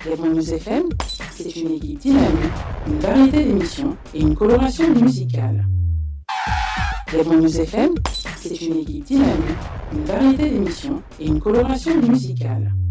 Gabon News FM, c'est une équipe dynamique, une variété d'émissions et une coloration musicale. Gabon News FM, c'est une équipe dynamique, une variété d'émissions et une coloration musicale.